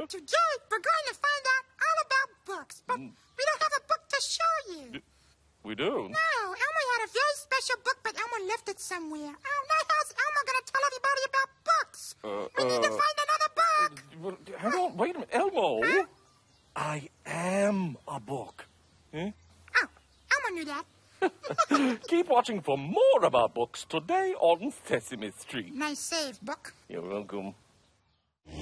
Today, we're going to find out all about books, but we don't have a book to show you. We don't? No, Elmo had a very special book, but Elmo left it somewhere. Oh, now how's Elmo going to tell everybody about books? We need to find another book. Well, hang on, wait a minute. Elmo, I am a book. Oh, Elmo knew that. Keep watching for more of our books today on Sesame Street. Nice save, book. You're welcome.